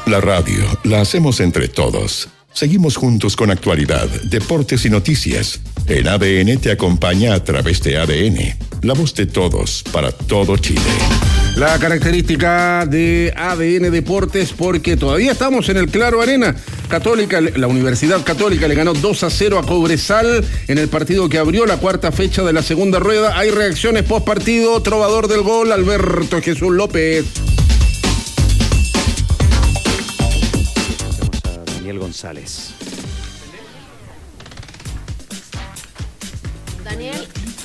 La radio la hacemos entre todos. Seguimos juntos con actualidad, deportes y noticias. En ADN te acompaña a través de ADN, la voz de todos para todo Chile. La característica de ADN Deportes, porque todavía estamos en el Claro Arena. Católica, la Universidad Católica le ganó 2-0 a Cobresal en el partido que abrió la cuarta fecha de la segunda rueda. Hay reacciones post partido. Trovador del gol, Alberto Jesús López. Tenemos a Daniel González. Daniel,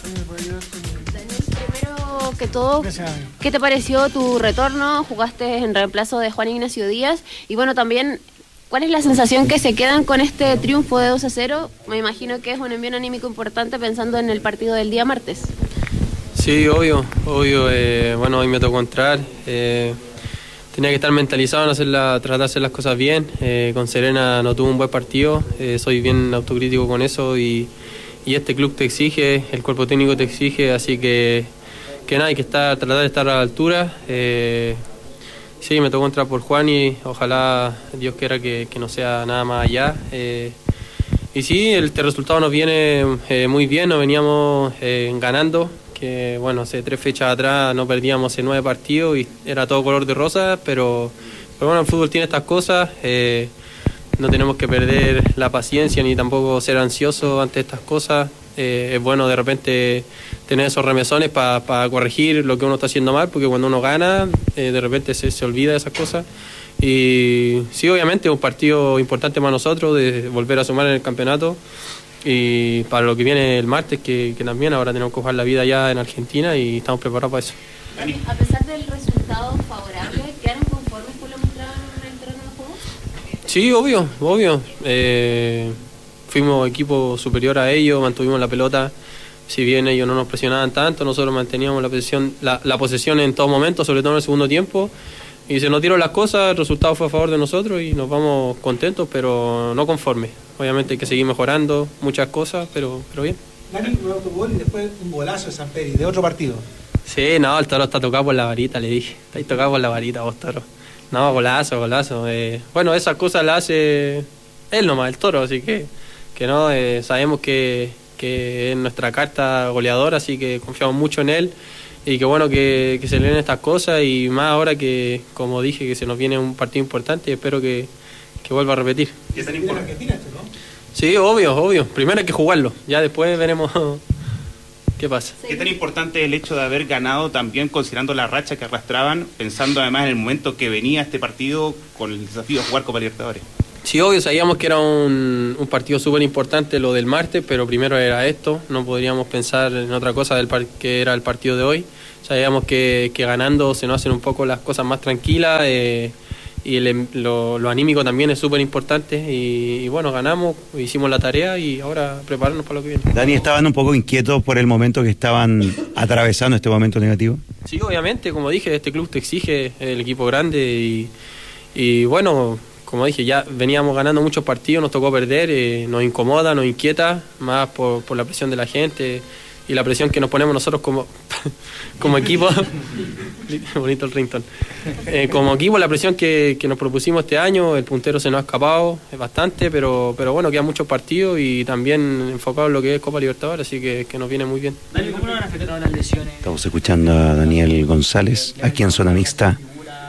primero que todo, ¿qué te pareció tu retorno? Jugaste en reemplazo de Juan Ignacio Díaz y bueno, también, ¿cuál es la sensación que se quedan con este triunfo de 2-0? Me imagino que es un envío anímico importante pensando en el partido del día martes. Sí, obvio, bueno, hoy me tocó entrar, tenía que estar mentalizado en tratar de hacer las cosas bien. Con Serena no tuve un buen partido, soy bien autocrítico con eso y este club te exige, el cuerpo técnico te exige, así que nada, hay que tratar de estar a la altura. Sí, me tocó entrar por Juan y ojalá Dios quiera que no sea nada más allá. Y sí, este resultado nos viene muy bien, nos veníamos ganando, que bueno, hace 3 fechas atrás no perdíamos en 9 partidos y era todo color de rosa, pero bueno, el fútbol tiene estas cosas. No tenemos que perder la paciencia ni tampoco ser ansiosos ante estas cosas. Es bueno de repente tener esos remesones para corregir lo que uno está haciendo mal, porque cuando uno gana, de repente se olvida de esas cosas. Y sí, obviamente es un partido importante para nosotros de volver a sumar en el campeonato y para lo que viene el martes, que también ahora tenemos que jugar la vida allá en Argentina y estamos preparados para eso. A pesar del resultado favorable, ¿quedaron conformes con lo mostrado en el terreno de juego? Sí, obvio. Fuimos equipo superior a ellos, mantuvimos la pelota. Si bien ellos no nos presionaban tanto, nosotros manteníamos la posesión en todo momento, sobre todo en el segundo tiempo. Y se nos dieron las cosas, el resultado fue a favor de nosotros y nos vamos contentos, pero no conformes. Obviamente hay que seguir mejorando muchas cosas, pero bien. Dani, un autogol y después un golazo de San Peri, de otro partido. Sí, no, el Toro está tocado por la varita, le dije. Está tocado por la varita vos, Toro. No, golazo. Bueno, esas cosas las hace él nomás, el Toro, así que no, sabemos que es nuestra carta goleadora, así que confiamos mucho en él y que bueno que se le den estas cosas y más ahora que, como dije, que se nos viene un partido importante y espero que vuelva a repetir. ¿Qué tan importante Argentina esto, no? Sí, obvio. Primero hay que jugarlo, ya después veremos qué pasa. ¿Qué tan importante es el hecho de haber ganado también considerando la racha que arrastraban, pensando además en el momento que venía este partido con el desafío de jugar Copa Libertadores? Sí, obvio, sabíamos que era un partido súper importante lo del martes, pero primero era esto, no podríamos pensar en otra cosa que era el partido de hoy. Sabíamos que ganando se nos hacen un poco las cosas más tranquilas y lo anímico también es súper importante y bueno, ganamos, hicimos la tarea y ahora prepararnos para lo que viene. Dani, ¿estaban un poco inquietos por el momento que estaban atravesando este momento negativo? Sí, obviamente, como dije, este club te exige, el equipo grande y bueno, como dije, ya veníamos ganando muchos partidos, nos tocó perder, nos incomoda, nos inquieta, más por la presión de la gente y la presión que nos ponemos nosotros como equipo. Bonito el ringtone. Como equipo, la presión que nos propusimos este año, el puntero se nos ha escapado, es bastante, pero bueno, quedan muchos partidos y también enfocado en lo que es Copa Libertadores, así que nos viene muy bien. Dani, ¿cómo nos han afectado las lesiones? Estamos escuchando a Daniel González, aquí en Zona Mixta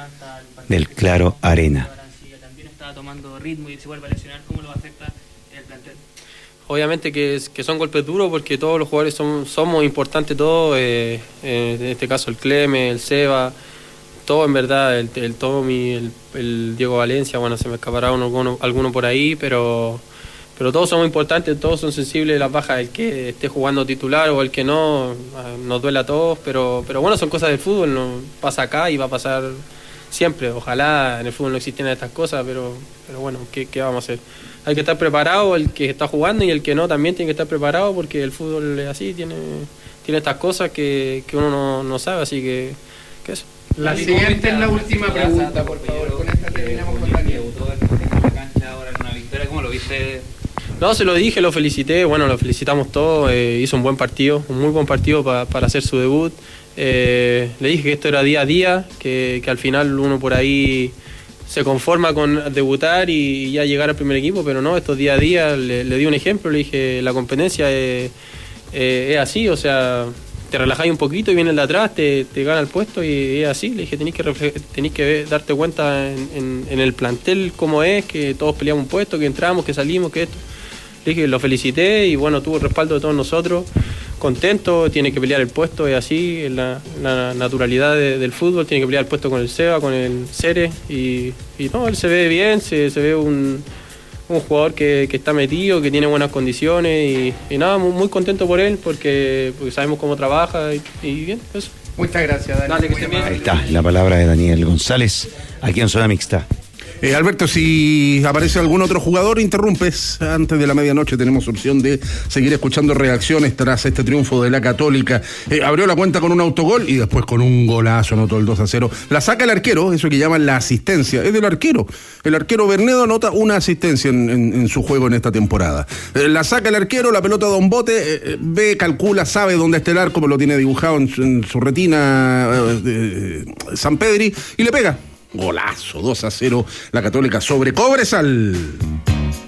del Claro Arena. Tomando ritmo y se vuelve a lesionar, ¿cómo lo afecta el plantel? Obviamente que son golpes duros porque todos los jugadores somos importantes, todos, en este caso el Cleme, el Seba, todo en verdad, el Tommy, el Diego Valencia, bueno, se me escapará alguno por ahí, pero todos somos importantes, todos son sensibles a las bajas, el que esté jugando titular o el que no, nos duele a todos, pero bueno, son cosas del fútbol, no pasa acá y va a pasar siempre. Ojalá en el fútbol no existieran estas cosas, pero bueno, ¿qué vamos a hacer? Hay que estar preparado, el que está jugando y el que no también tiene que estar preparado porque el fútbol es así, tiene estas cosas que uno no sabe, así que eso. La siguiente es la última pregunta, por favor, con esta terminamos con Daniel. ¿Cómo lo viste? No, se lo dije, lo felicité, bueno, lo felicitamos todos, hizo un buen partido, un muy buen partido para hacer su debut. Le dije que esto era día a día, que al final uno por ahí se conforma con debutar y ya llegar al primer equipo, pero no, estos día a día le di un ejemplo, le dije, la competencia es así, o sea, te relajáis un poquito y viene el de atrás, te gana el puesto y es así. Le dije, tenéis que darte cuenta en el plantel cómo es, que todos peleamos un puesto, que entramos, que salimos, que esto. Le dije, lo felicité y bueno, tuvo el respaldo de todos nosotros, contento, tiene que pelear el puesto, es así, es la naturalidad del fútbol, tiene que pelear el puesto con el Seba, con el Cere y no, él se ve bien, se ve un jugador que está metido, que tiene buenas condiciones y nada, muy contento por él porque sabemos cómo trabaja y bien, eso. Muchas gracias, Dani. Dale, que esté bien. Ahí está la palabra de Daniel González, aquí en Zona Mixta. Alberto, si aparece algún otro jugador, interrumpes. Antes de la medianoche tenemos opción de seguir escuchando reacciones tras este triunfo de la Católica. Abrió la cuenta con un autogol y después con un golazo anotó el 2-0. La saca el arquero, eso que llaman la asistencia. Es del arquero. El arquero Bernedo anota una asistencia en su juego en esta temporada. La saca el arquero, la pelota da un bote, ve, calcula, sabe dónde está el arco, como lo tiene dibujado en su retina San Pedri, y le pega. Golazo, 2-0, la Católica sobre Cobresal.